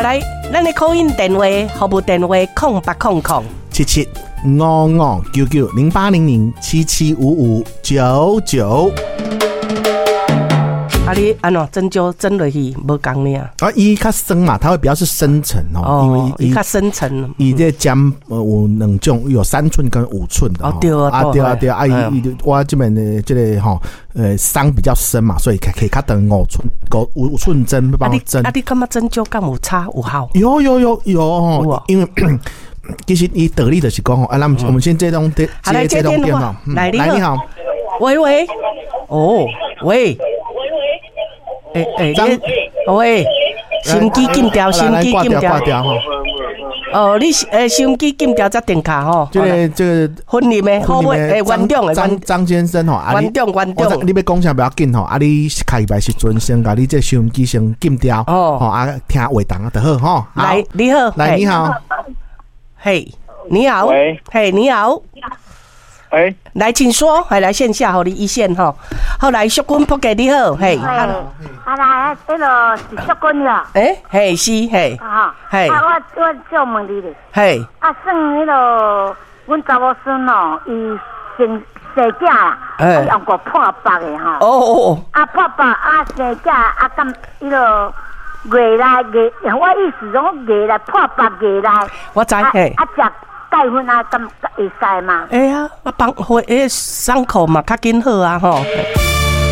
来，咱的call in电话，服务电话 0800-8800-775599。 啊，你安怎针灸针落去无共呢？ 啊，伊较深嘛，它会比较是深层哦，因为伊较深层。 伊这针有两种，有3寸跟5寸的哦。 对啊， 对啊，对啊，我这边的这个吼，伤比较深嘛，所以可以较长5寸针帮我针。 你感觉针灸敢有差有效？ 有哦，因为其实伊道理就是讲哦，那我们先接通电话， 来你好，喂，喂，喂，心机禁掉哈。哦，你心机禁掉才电卡吼。这个婚礼的好尾园长的张先生吼， 园长， 你要讲啥不要紧吼，你开牌时阵先把你这收音机先禁掉哦，听话筒就好吼。 来，你好， 来你好， 嘿，你好， 喂， 嘿，你好。来，请说，来线下和你一线哈。后来淑君仆给你好，嘿。 来，这个是淑君了。 嘿是嘿。嘿。 我就问你咧。 嘿。 算迄个，阮查某孙哦，伊生假啦，用过破百的哈。 哦。 破百生假敢迄个月来，我意思讲月来破百月来。 我知嘿。 食。盖粉敢会使嘛？ 帮伤口嘛较紧好啊吼。